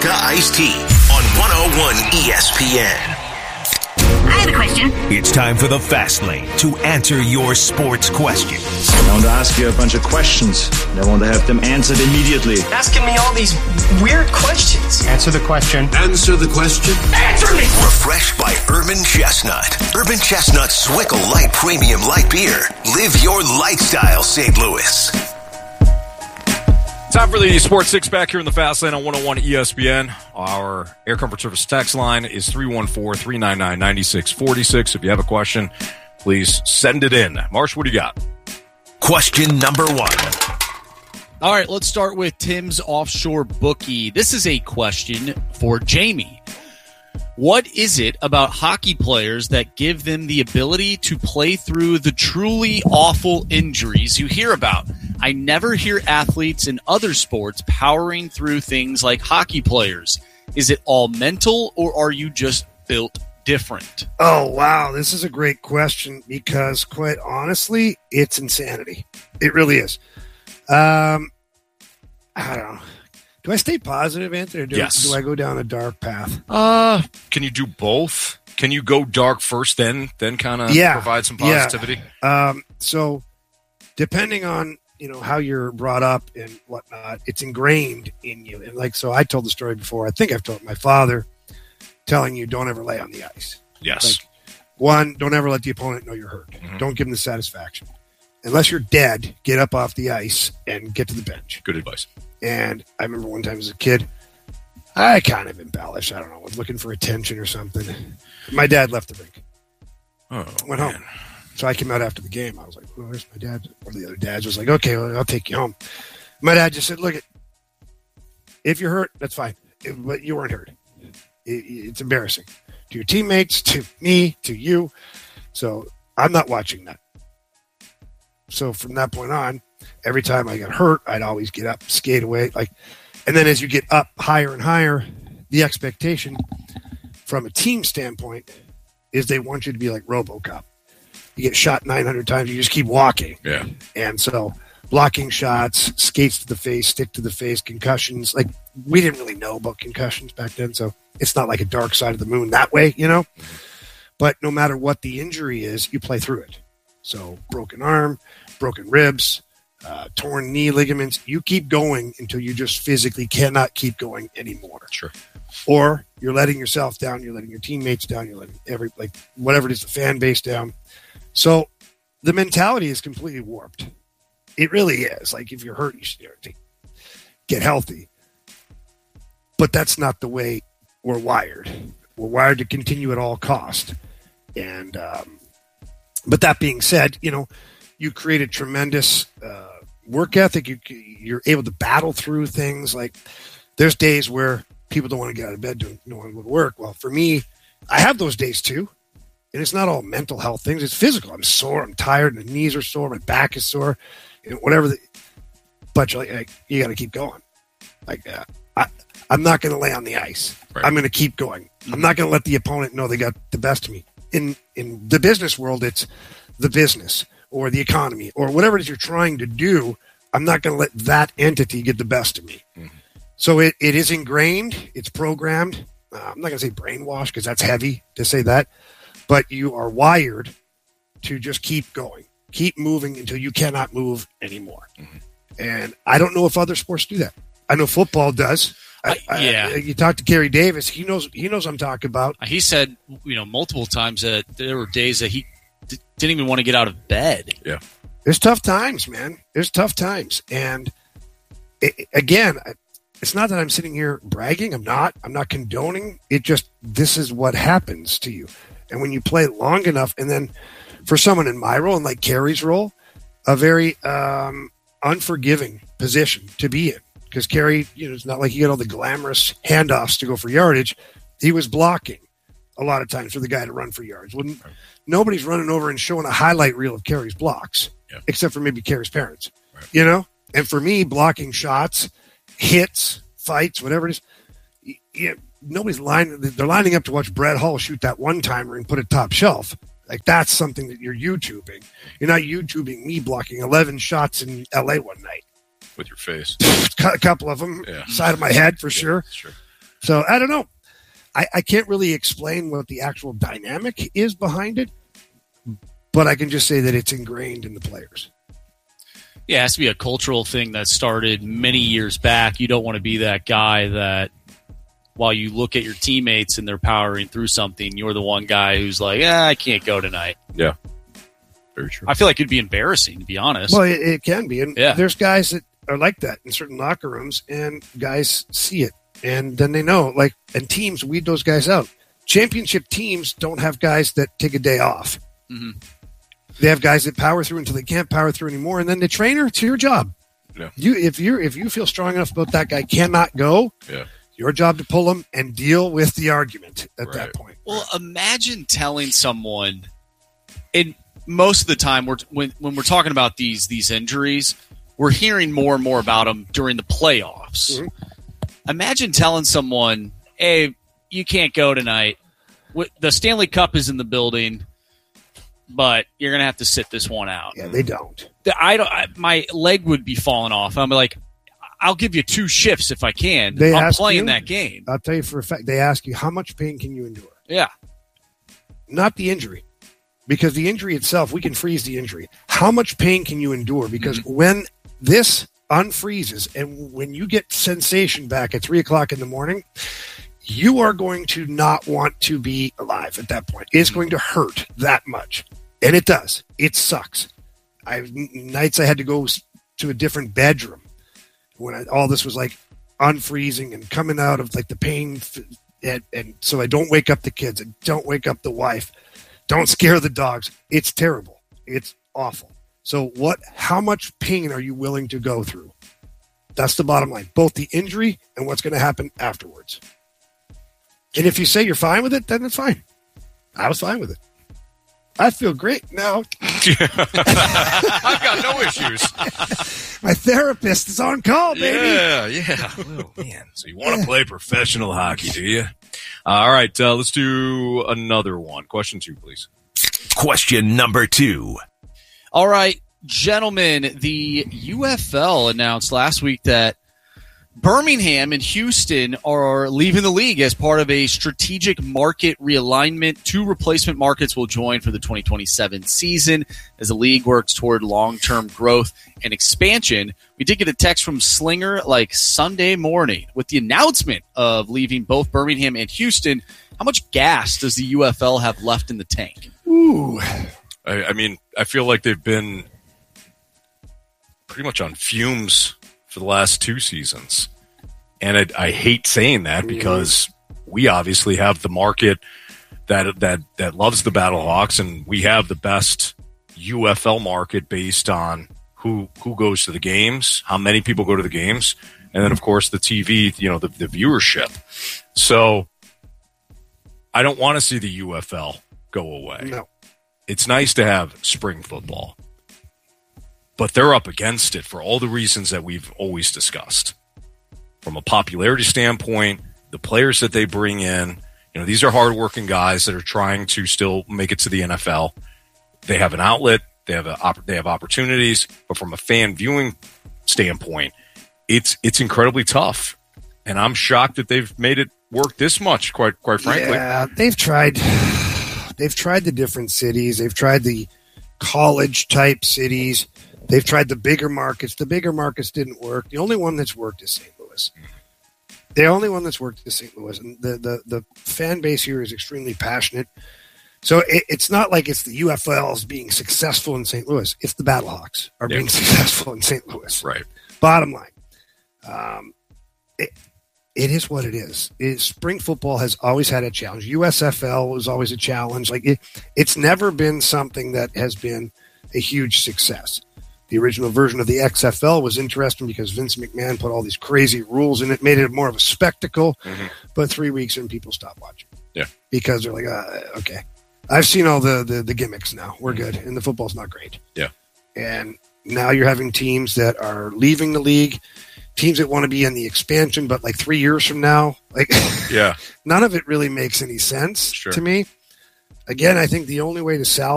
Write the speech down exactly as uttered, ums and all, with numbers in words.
to Ice-T on one oh one E S P N. I have a question. It's time for the Fast Lane to answer your sports questions. I want to ask you a bunch of questions. I want to have them answered immediately. Asking me all these weird questions. Answer the question. Answer the question. Answer me! Refreshed by Urban Chestnut. Urban Chestnut Swickle Light Premium Light Beer. Live your lifestyle, Saint Louis. Time for the Sports Six Pack here in the Fast Lane on one oh one E S P N. Our Air Comfort Service text line is three one four, three nine nine, nine six four six. If you have a question, please send it in. Marsh, what do you got? Question number one. All right, let's start with Tim's Offshore Bookie. This is a question for Jamie. What is it about hockey players that give them the ability to play through the truly awful injuries you hear about? I never hear athletes in other sports powering through things like hockey players. Is it all mental, or are you just built different? Oh, wow. This is a great question because, quite honestly, it's insanity. It really is. Um, I don't know. Do I stay positive, Anthony, or do, yes. do I go down a dark path? Uh, can you do both? Can you go dark first, then then kind of yeah. provide some positivity? Yeah. Um, so depending on, you know, how you're brought up and whatnot, it's ingrained in you. And like, so I told the story before. I think I've told my father telling you don't ever lay on the ice. Yes. Like, one, don't ever let the opponent know you're hurt. Mm-hmm. Don't give them the satisfaction. Unless you're dead, get up off the ice and get to the bench. Good advice. And I remember one time as a kid, I kind of embellished. I don't know, was looking for attention or something. My dad left the rink. Oh, went man. home. So I came out after the game. I was like, well, where's my dad? One of the other dads was like, okay, well, I'll take you home. My dad just said, look, it, if you're hurt, that's fine. It, but you weren't hurt. It, it's embarrassing to your teammates, to me, to you. So I'm not watching that. So from that point on, every time I got hurt, I'd always get up, skate away. Like, and then as you get up higher and higher, the expectation from a team standpoint is they want you to be like RoboCop. You get shot nine hundred times, you just keep walking. Yeah. And so blocking shots, skates to the face, stick to the face, concussions. Like, we didn't really know about concussions back then, so it's not like a dark side of the moon that way, you know? But no matter what the injury is, you play through it. So broken arm, broken ribs, uh, torn knee ligaments, you keep going until you just physically cannot keep going anymore. Sure. Or you're letting yourself down, you're letting your teammates down, you're letting every, like, whatever it is, the fan base down. So the mentality is completely warped. It really is. Like, if you're hurt, you should get healthy. But that's not the way we're wired. We're wired to continue at all cost. And, um, but that being said, you know, you create a tremendous uh, work ethic. You, you're able to battle through things. Like, there's days where people don't want to get out of bed, don't, don't want to go to work. Well, for me, I have those days too. And it's not all mental health things. It's physical. I'm sore. I'm tired. My knees are sore. My back is sore. You know, whatever. The, but you're like, like, you got to keep going. Like, uh, I, I'm not going to lay on the ice. Right. I'm going to keep going. I'm not going to let the opponent know they got the best of me. In in the business world, it's the business or the economy or whatever it is you're trying to do. I'm not going to let that entity get the best of me. Mm-hmm. So it, it is ingrained. It's programmed. Uh, I'm not going to say brainwashed because that's heavy to say that. But you are wired to just keep going, keep moving until you cannot move anymore. Mm-hmm. And I don't know if other sports do that. I know football does. I, I, yeah, I, you talk to Kerry Davis. He knows. He knows what I'm talking about. He said, you know, multiple times that there were days that he d- didn't even want to get out of bed. Yeah, there's tough times, man. There's tough times, and it, again, it's not that I'm sitting here bragging. I'm not. I'm not condoning. It just this is what happens to you, and when you play long enough, and then for someone in my role and like Kerry's role, a very um, unforgiving position to be in. Because Kerry, you know, it's not like he got all the glamorous handoffs to go for yardage. He was blocking a lot of times for the guy to run for yards. Wouldn't right. Nobody's running over and showing a highlight reel of Kerry's blocks, yeah. except for maybe Kerry's parents. Right. You know, and for me, blocking shots, hits, fights, whatever it is, yeah, nobody's lining. They're lining up to watch Brett Hull shoot that one timer and put it top shelf. Like, that's something that you're YouTubing. You're not YouTubing me blocking eleven shots in L A one night. With your face. A couple of them, yeah. Side of my head for yeah, sure. sure. So I don't know. I, I can't really explain what the actual dynamic is behind it, but I can just say that it's ingrained in the players. Yeah, it has to be a cultural thing that started many years back. You don't want to be that guy that while you look at your teammates and they're powering through something, you're the one guy who's like, yeah, I can't go tonight. Yeah. Very true. I feel like it'd be embarrassing, to be honest. Well, it, it can be. And yeah. there's guys that are like that in certain locker rooms, and guys see it. And then they know, like, and teams weed those guys out. Championship teams don't have guys that take a day off. Mm-hmm. They have guys that power through until they can't power through anymore. And then the trainer, it's your job. Yeah. You, if you if you feel strong enough about that guy cannot go, yeah. your job to pull him and deal with the argument at Right. that point. Well, imagine telling someone, and most of the time we're when when we're talking about these these injuries, we're hearing more and more about them during the playoffs. Mm-hmm. Imagine telling someone, "Hey, you can't go tonight. The Stanley Cup is in the building, but you're gonna have to sit this one out." Yeah, they don't. I don't. I, my leg would be falling off. I'm like, I'll give you two shifts if I can. They I'm ask playing you? that game. I'll tell you for a fact. They ask you, how much pain can you endure? Yeah. Not the injury. Because the injury itself, we can freeze the injury. How much pain can you endure? Because mm-hmm. when this unfreezes and when you get sensation back at three o'clock in the morning, you are going to not want to be alive at that point. It's going to hurt that much. And it does. It sucks. I nights I had to go to a different bedroom when I, all this was like unfreezing and coming out of like the pain. And, and so I don't wake up the kids. I don't wake up the wife. Don't scare the dogs. It's terrible. It's awful. So what, how much pain are you willing to go through? That's the bottom line. Both the injury and what's going to happen afterwards. And if you say you're fine with it, then it's fine. I was fine with it. I feel great now. I've got no issues. My therapist is on call, baby. Yeah, yeah. Oh, man. So you want to play professional hockey, do you? Uh, all right, uh, let's do another one. Question two, please. Question number two. All right, gentlemen, the U F L announced last week that Birmingham and Houston are leaving the league as part of a strategic market realignment. Two replacement markets will join for the twenty twenty-seven season as the league works toward long-term growth and expansion. We did get a text from Slinger like Sunday morning with the announcement of leaving both Birmingham and Houston. How much gas does the U F L have left in the tank? Ooh. I, I mean, I feel like they've been pretty much on fumes for the last two seasons. And I, I hate saying that because we obviously have the market that that that loves the Battlehawks, and we have the best U F L market based on who who goes to the games, how many people go to the games, and then of course the T V, you know, the, the viewership. So I don't want to see the U F L go away. No. It's nice to have spring football, but they're up against it for all the reasons that we've always discussed. From a popularity standpoint, the players that they bring in, you know, these are hardworking guys that are trying to still make it to the N F L. They have an outlet, they have a, they have opportunities, but from a fan viewing standpoint, it's it's incredibly tough. And I'm shocked that they've made it work this much, quite quite frankly. Yeah, they've tried. They've tried the different cities. They've tried the college-type cities. They've tried the bigger markets. The bigger markets didn't work. The only one that's worked is Saint Louis. The only one that's worked is Saint Louis. And the, the, the fan base here is extremely passionate. So it, it's not like it's the U F L's being successful in Saint Louis. It's the Battlehawks are Yeah. being successful in Saint Louis. Right. Bottom line. Um, it, It is what it is. It, spring football has always had a challenge. U S F L was always a challenge. Like it, it's never been something that has been a huge success. The original version of the X F L was interesting because Vince McMahon put all these crazy rules in it, made it more of a spectacle. Mm-hmm. But three weeks in, people stopped watching. Yeah. Because they're like, uh, okay, I've seen all the, the, the gimmicks now. We're good. And the football's not great. Yeah. And now you're having teams that are leaving the league. Teams that want to be in the expansion, but like three years from now, like Yeah. none of it really makes any sense Sure. to me. Again, I think the only way to salvage